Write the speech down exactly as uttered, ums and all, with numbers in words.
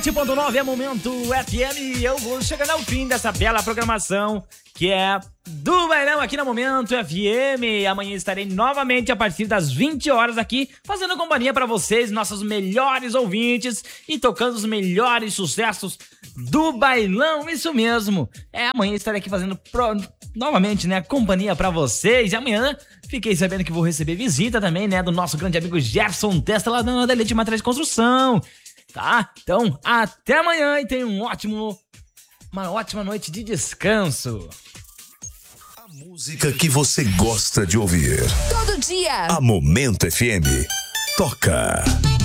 sete ponto nove é Momento F M e eu vou chegando ao fim dessa bela programação que é do Bailão aqui na Momento F M. Amanhã estarei novamente a partir das vinte horas aqui fazendo companhia pra vocês, nossos melhores ouvintes, e tocando os melhores sucessos do Bailão, isso mesmo. É, amanhã estarei aqui fazendo pro... novamente, né, companhia pra vocês. E amanhã fiquei sabendo que vou receber visita também, né, do nosso grande amigo Gerson Testa lá da Elite Materiais de Construção. Tá? Então, até amanhã e tenha um ótimo, uma ótima noite de descanso. A música que você gosta de ouvir. Todo dia. A Momento F M toca.